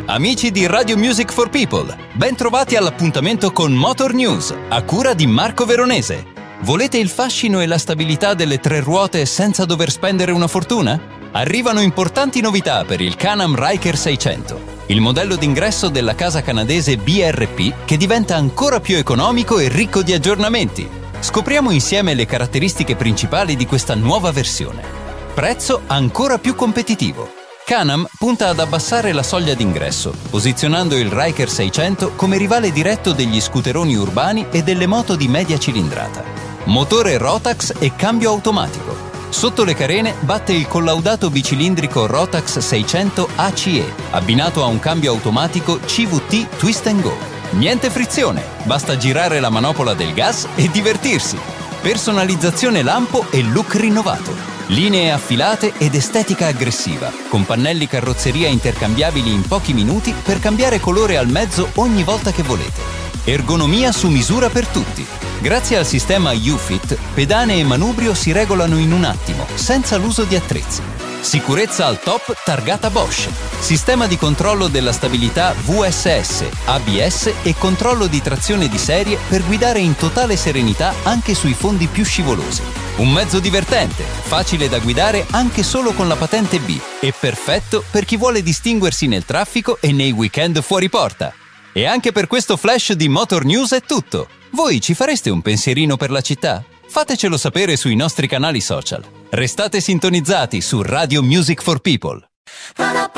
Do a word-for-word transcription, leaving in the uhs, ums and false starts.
Amici di Radio Music for People, ben trovati all'appuntamento con Motor News, a cura di Marco Veronese. Volete il fascino e la stabilità delle tre ruote senza dover spendere una fortuna? Arrivano importanti novità per il Can-Am Ryker seicento, il modello d'ingresso della casa canadese B R P che diventa ancora più economico e ricco di aggiornamenti. Scopriamo insieme le caratteristiche principali di questa nuova versione. Prezzo ancora più competitivo. Can-Am punta ad abbassare la soglia d'ingresso, posizionando il Ryker seicento come rivale diretto degli scooteroni urbani e delle moto di media cilindrata. Motore Rotax e cambio automatico. Sotto le carene batte il collaudato bicilindrico Rotax seicento A C E, abbinato a un cambio automatico C V T Twist and Go. Niente frizione, basta girare la manopola del gas e divertirsi. Personalizzazione lampo e look rinnovato. Linee affilate ed estetica aggressiva, con pannelli carrozzeria intercambiabili in pochi minuti per cambiare colore al mezzo ogni volta che volete. Ergonomia su misura per tutti. Grazie al sistema U-Fit, pedane e manubrio si regolano in un attimo, senza l'uso di attrezzi. Sicurezza al top targata Bosch. Sistema di controllo della stabilità V S S, A B S e controllo di trazione di serie per guidare in totale serenità anche sui fondi più scivolosi. Un mezzo divertente, facile da guidare anche solo con la patente B e perfetto per chi vuole distinguersi nel traffico e nei weekend fuori porta. E anche per questo flash di Motor News è tutto. Voi ci fareste un pensierino per la città? Fatecelo sapere sui nostri canali social. Restate sintonizzati su Radio Music for People.